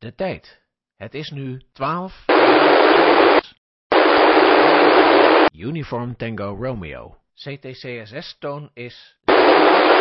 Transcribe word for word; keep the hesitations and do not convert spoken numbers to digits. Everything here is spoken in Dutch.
De tijd. Het is nu twaalf. Uniform Tango Romeo. C T C S S-toon is